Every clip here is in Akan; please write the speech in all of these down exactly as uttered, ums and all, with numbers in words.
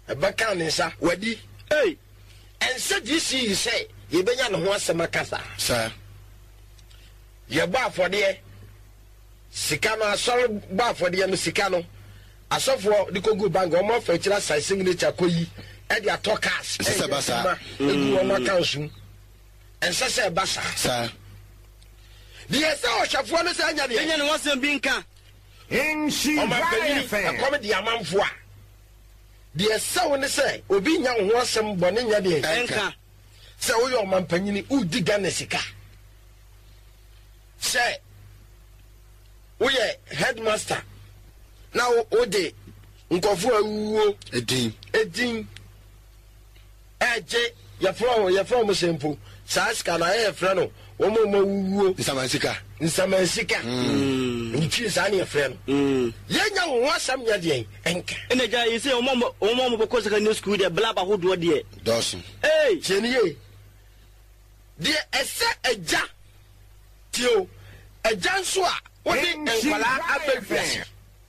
e baka ne nsa wadi hey ense disi you say ye benya no ho asema kasa sir ye ba afode sika no asori ba afode no sika no asofo de kogu bank o mo fa kira sai signature koyi e de atokas e se basa egu o no kansu ense se basa sir the ese o shafo no se anya de enya no wasem bi nka Inshi Ryan come the amanfo a the ese wo ne se obi nya ho asem bone nya de enka se wo yo mampanyini u diga na sika se wo ye headmaster now o de nkofo awuo edin edin eje ya fro ya fro mo sempo sa ska na e fre no wo mo mo wuo nsamansika nsamansika mm nchi sa na e fre no mm yenya ho asam nya de enka ene ja yi se o mo o mo mo ko secondary school de blaba hodo de dawson hey cheniye de ese eja tio eja nso a wo de enkwala abegwase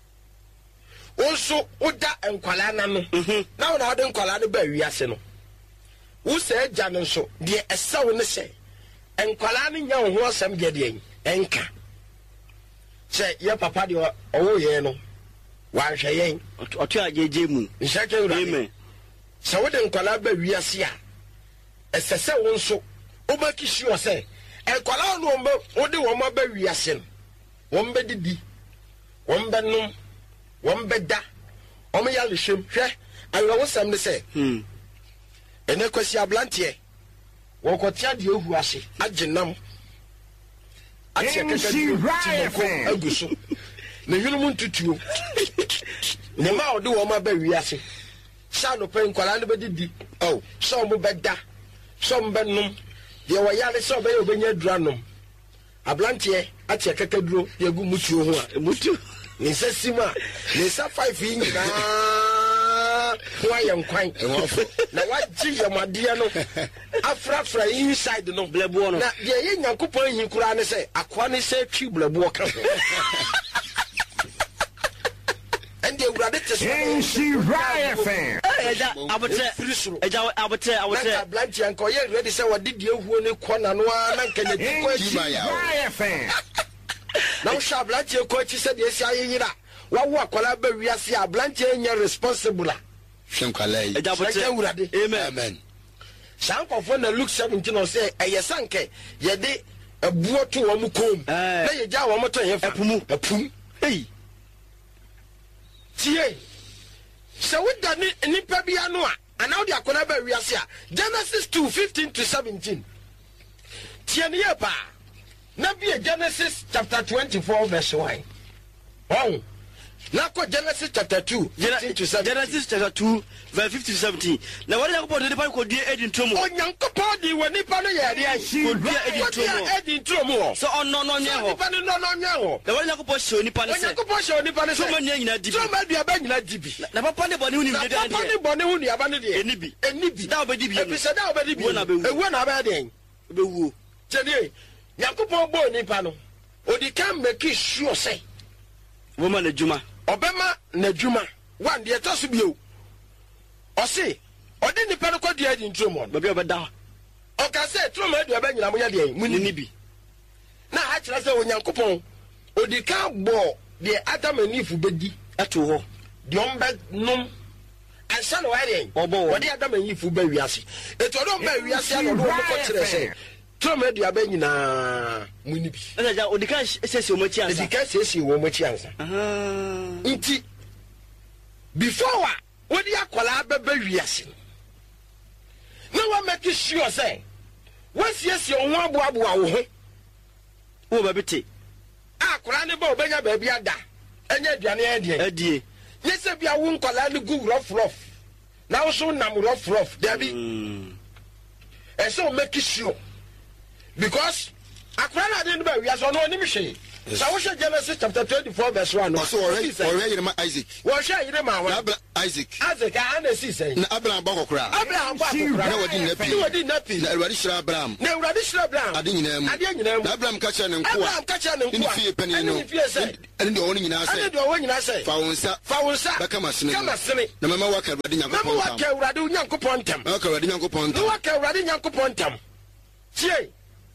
also oda enkwala na no na wo na wo de enkwala no ba wiase no wo se eja no nso de ese wo ne se enkwala no nya ho asam de de enka che ye papa de owo ye no wa hwe yen oto ajeje mu nshake ura amen se wo de enkwala ba wiase a ese se wo nso o ba kishi o se enkwala no mbe wo de wo ma ba wiase no wo mbe didi wo mbe num won beda o me ya lehwem hwe anwa wo sam ne se hmm ene kwasi ablante wo kotia de ohu ase agenam atia kaka di aguso ne yunum ntutuo ne ma odi wo ma ba wiase sha no pen kwala ne bedidi oh so mo beda so mo benum de wo yale so be obenya duranom ablante atia kaka duro de gu mutuo ho a mutu nisa sima nisa five inch na wa yankwan na waji yamade no afrafra inside no blebo no na de ye nyankopon hin kura ne se akwa ne se twi blebo ka ende urade tese Inshi Ryan fan eja abote eja abote abote na blanche anko ye ready se wadidi ehuo ne kona no na nkanya diko Inshi Ryan fan now shablanche ko chi se de sia yira wa wo akola ba wiase a blanche nya responsible hwenkwala yi eja abote urade amen amen sankofo na Luke seventeen o say eyesanke ye de ebuo to wo mu kom na ye ja wo moto ye fa epumu epum hey tie se wo da ni nipa bia no a ana wo de akola ba wiase a Genesis two fifteen to seventeen tie ne ye pa na be Genesis chapter twenty-four verse one oh na ko Genesis chapter two fifteen to seventeen Genesis chapter two verse fifteen to seventeen na wale yakopo de pa ko die edin tomo onyankopon di woni pa no ye de ko die edin tomo edin tomo so onno no nye ho nipa no no nye ho na wale yakopo hye onipa ne se onyankopon hye onipa ne se so ma nyina dibi so ma bia ba nyina dibi na papa ne bone hu ni de de na papa ne bone hu ni aba ne de enibi enibi da obedi bi ebi se da obedi bi wo na be wu ewu na ba de be wu tede nyankopon bo onipa no odi kan make sure say wo ma na juma obema na dwuma wan de taso bio o se odi nipa no kwadi adi ntromo ba bi obeda o ka se tromo adi aba nyina mo ya de mu ni bi na ha kira se onyankopon odi kan bo de Adam and Eve bedi ato ho de ombe num ansa no wa de obo odi Adam and Eve ba wiase eto do ba wiase no do mo ko kire se tromo adi aba nyina mu ni bi na ja odika sesi o machi ansa odika sesi o machi ansa aha nti before wa odi akola baba wiase na wa make sure say wasiesie ho aboabo a wo ho wo ba bete akola ne ba obenya ba bia da enya aduane adie adie yese bia wo nkola ne gu rough rough na wo so nam rough rough there be e so make sure because akola na de ne ba wiase no onim hwe So what Genesis chapter twenty-four verse one. Also already already ma Isaac. What shall you ma Isaac. Isaac and say. Na Abraham ba kokra. Abraham ba kokra. Na wadi napi. Na wadi napi. Na Awurade shira Abraham. Na Awurade shira Abraham. Ade nyina mu. Ade nyina mu. Na Abraham ka kira ne nko. Abraham ka kira ne nko. Ni fie pani no. Ni fie say. Ade de woni nyina say. Ade de woni nyina say. Fa wonsa. Fa wonsa. Ba kama sene. Kama sene. Na mama waka Awurade Nyankopɔn. Mama waka Awurade Nyankopɔn tam. Waka Awurade Nyankopɔn tam. Na waka Awurade Nyankopɔn tam. Tie.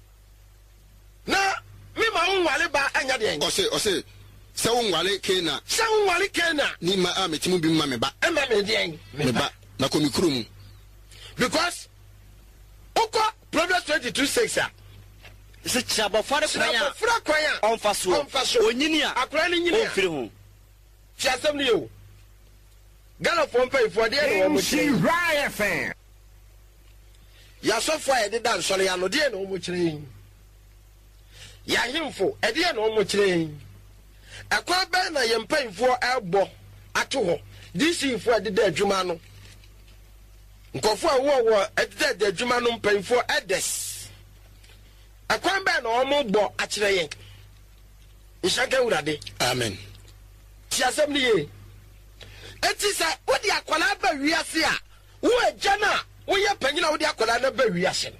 Na me ma unwale ba anya de en. Ose ose se unwale Kena. Se unwale Kena. Ni ma a metimu bi ma me ba. E ma me de en. Me ba na ko mi kuro mu. Because Oko Proverbs twenty-two six ah. Se chaba fare kwanya. Fara kwanya. Onfa so. Onfa so. Onyini a. Akra ni nyini. Onfiri ho. Ti asem ni o. Gala fo mpa ifo de e no mo She Riot Fan. Ya so fo e de dan sole ya no de e no mo kire. Ya himfo e de e no mo kire. Akwa ba na ye mpa ifo ebo ato ho. This ifo e de da adwuma no. Nkofo a wo wo e de da adwuma no mpa ifo edes. Akwa ba na o mo bo a kire yen. Ishaka urade. Amen. Ti asem ni ye. Eti sa wodi akwala ba wiase a wo agya na wo ye panyina wodi akwala na ba wiase.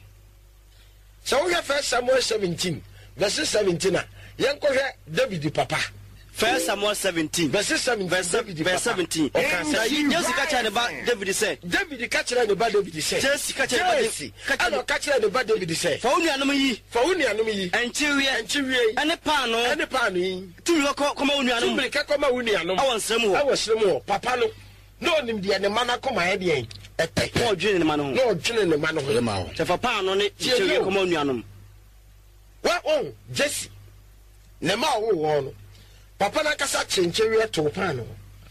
So we have First Samuel seventeen verse seventeen a yenkohwe David papa. First Samuel seventeen verse seventeen verse verse seventeen. Okay, Jesse kacha ne ba David say. David kacha ne ba David say. Jesse kacha ne ba David. Kacha kacha ne ba David say. Fa unu anum yi. Fa unu anum yi. Enchiwie. Enchiwie. Ene pa no. Ene pa no yi. Tu yo ko koma unu anum. Tu ka koma unu anum. Awon srem ho. Awon srem ho. Papa no. No nim de ne mana koma he de en. Epe. No dwene ne ma no ho. No dwene ne ma no ho. Ma ho. Se fa pa no ne enchiwie koma unu anum. Wa on Jesse. Ne ma wo wo no. Papa na kasa chenchewe to pano.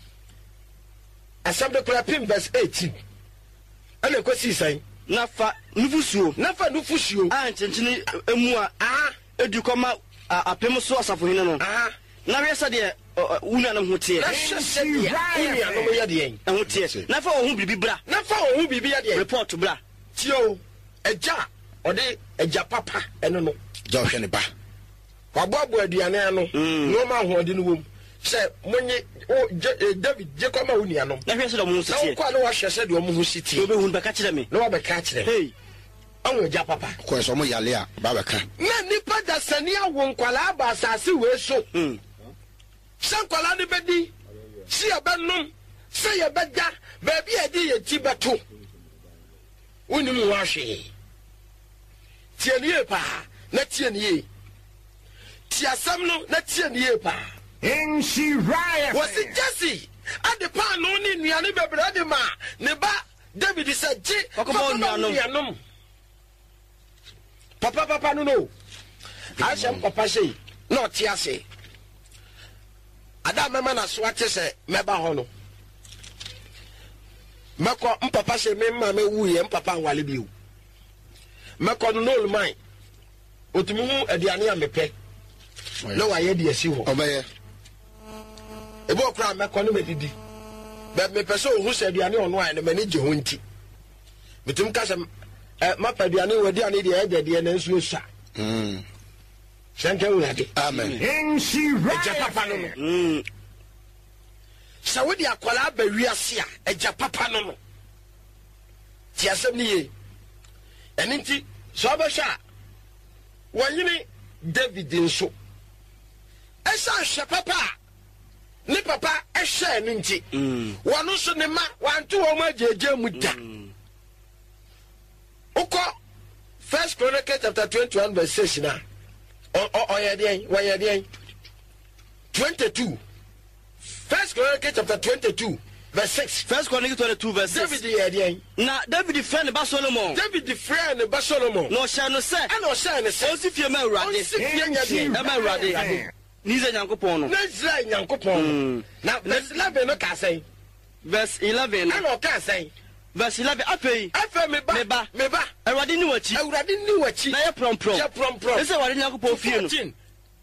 Asam de kura pin verse eighteen. Ana kwesi sai. Na fa nufusuo. Na fa nufusuo. Ah chenchini emu a ah edu koma apem so asafo hene no. Ah na we se de unu anam ho tie. na hwese de unu anam ye de en. Ho tie. Na fa wo hu bibi bra. Na fa wo hu bibi ye de. Report bra. Tio eja ode eja papa eno no. Ja hwe ne ba. Wababo aduane ano no ma hoode no wom se monye David je koma woni ano na hwese do mo sitie na kwa no wa hwese de mo ho sitie obe hun beka kire me na wa beka kire hey anwo ja papa Ko so mo yale a ba beka na nipa da sani awo nkwala ba asase we so mm san kwala ne bedi si abanum se ye beda ba bi edi ye ti beto woni mu wa hwe tie nie pa na tie nie Tiasam no na tie ne pa. In She Riot. Was it Jesse? At the pan no ni nuane bebre de ma. Ne ba David said, "Ji, papa nuanom." Papa papa no no. Asham papa say, "No tiase." Ada mama na so ate se meba ho no. Mako mpapa say me ma me wuye mpapa nwale bi o. Mako no no man. Otumu aduane a mepe. No wa ye de asi ho obaye ebo okra meko no medidi be me pese ohu se aduane ono a ne mani je ho nti bitum ka se ma pa aduane wadi ane de e de de na nsu sha mm shanke urade amen In She eja papa no Riot. mm sa wodi akwala ba wiase a eja papa no no ti asem ni ye eni nti so ba sha wanyini David nso esa hwe papa ni papa ehwe ni nti wonu so ne ma wanto wo ma jeje mu da uko First Chronicles chapter twenty-one verse six na o o ye dey wa ye dey twenty-two First Chronicles chapter twenty-two verse six First Chronicles twenty-two verse six David ye dey na David friend ba Solomon David friend ba Solomon no sha no se and o sha ne se o si fie ma urade o si fie nya She dey e ma urade ni ze nyankopon no na Israel nyankopon na verse eleven no ka say verse eleven and o ka say verse eleven afei afei me ba me ba me ba Awurade ni wachi Awurade ni wachi na ye promprom ye promprom ese wade nyankopon fie no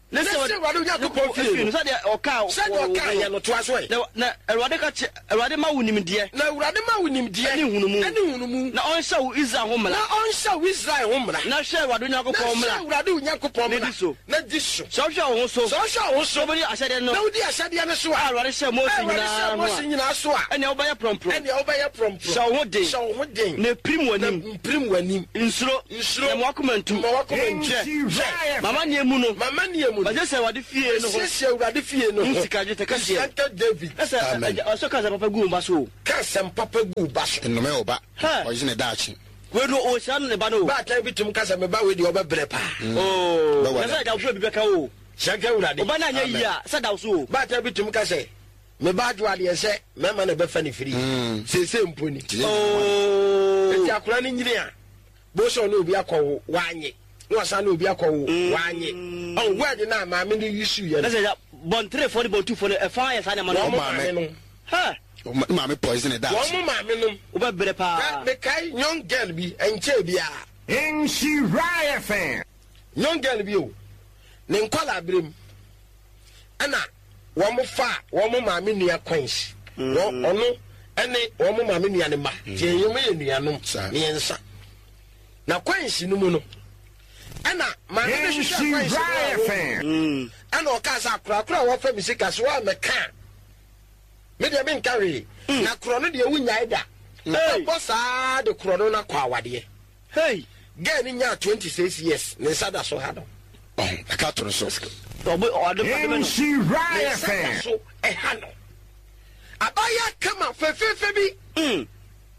let's say awurade nyankopɔn fie no so de oka so de oka ya no to aso e na awurade ka che awurade ma wonim de na awurade ma wonim de ani hunumu ani hunumu na on sha wo Israel ho mra na on sha wo Israel ho mra na hwe awurade nyankopɔn mra na awurade nyankopɔn mra na di so na di so so hwe wo so so hwe wo so bodi ahyade no na wodi ahyade no so a awurade hwe Mose nyina Mose nyina so a ene obaya prompro ene obaya prompro so ho de so ho de na prim wanim prim wanim nsuro nsuro na mwakomantu ma wakomantu mama ne mu no mama ne mu ba je se awurade fie no ho se awurade fie no ho sika je te ka se Santa David ese aso ka se papa gu ba so ka se papa gu ba so no me oba o je ne daachi we do o sha ne ba no ba ta bitum ka se me ba we di obebre pa oh na se da so bi beka o shanka awurade oba na nya yi a se da so ba ta bitum ka se me ba jo ade se me ma na be fa ne firi se se mponi oh enti akura ni nyiri a bo so na obi akọ wanye no asa na obi akọ wanye on word na ma me ni yisu ye na se bon three for bon two for e fa ya sa na ma no ma me no ha ma me poison e daachi wo ma me no oba bere pa me kai young girl bi enche bia Inshiraya fan. young girl bi o ne nkwala brem ana wo mo fa wo mo ma me nua queens wo ono ene wo mo ma me nua ne ma je yem ye nua no ne yensa na queens no mu no ana ma me hwehwe Inshiraya fan. ana o ka sa kura kura wo fa mi sika so wa me ka me de me nkawe na kuro no de wunya ida Hey. boss ah de kuro no na kwa awade hey girl ni nya twenty-six years ne sada so ha do oh e ka toro so obo o de pa de no Inshiraya ne sada fan. so e ha no abaya kama fefefe bi mm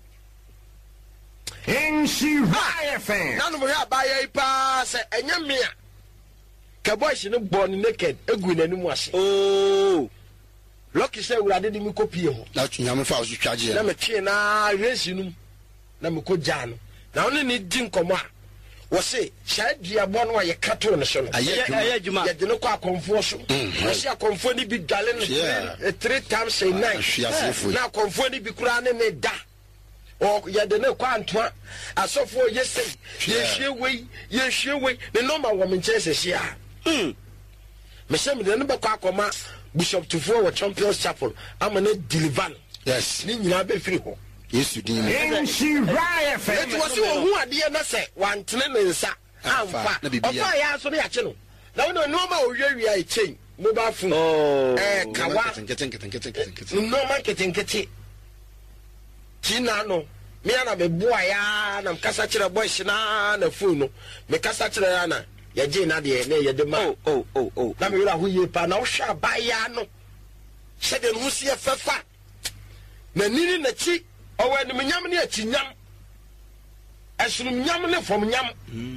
Inshiraya fan. nanu mo ya abaya ipa se enya me a ka boy shi no born naked egu nanimu ase oh lucky say urade di mi kopie ho na tunya me fa o twaje na me twe na resi num na me ko gya no na oni ni di nkomo a wo se sha duabo no ye kato no so no aye juma ye de no kwa konfo so wo se akonfo ni bi dale no three, three times a night na akonfo ni bi kura ne ne da o ye de ne kwa antoa asofo ye sei ye hwe wei ye hwe wei ne normal wo me nche se hia mm me se me de ne be kwa akoma Bishop Tufo wa Champions Chapel ama na deliver yes ni nyina be firi ho yesu din no Inshiraya fan. eti wasi wo hu ade na se wantene ne nsa amfa ofa ya so ne ya che no na wo no ma wo hwehwe ai chen mobile phone eh kawa keten keten keten keten no ma keten kete tina no me ana be boa ya na mkasa kire boys na na phone no me kasa kire ya na ya je na de na ye de ma oh oh oh oh na me wira hu ye pa na wo hwa ba ya no se de no sie fefa na nini na chi owe ni nyam ne achi nyam asrum nyam ne fom nyam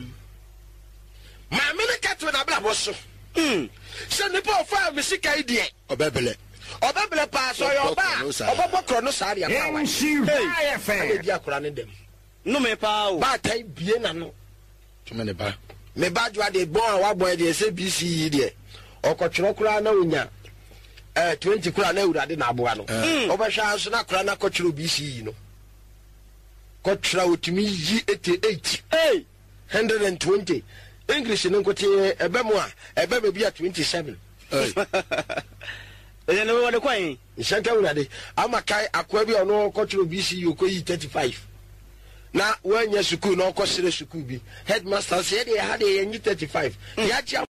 ma me ne kato na bla boso mm se ne po fa me sika idie obebele obebele pa so yo ba obobokro no sa dia pa wa Inshiraya e fan. di akora ne dem no me pa o ba tai bie na no tume ne ba me ba jwa de bon wa boy de se B C yi de okotwero kura na onya eh twenty kura na urade na aboa no obehwa so na kura na kotwero B C yi no kotwera otimi yi eighty-eight hey one hundred twenty English no kote ebe mu a ebe be bia twenty-seven eh ele no wo de kwan nshanta urade ama kai akwa bi ono kotwero B C yi okoyi thirty-five na wanya sukuu na okosere sukuu bi headmaster say dey had dey thirty-five ya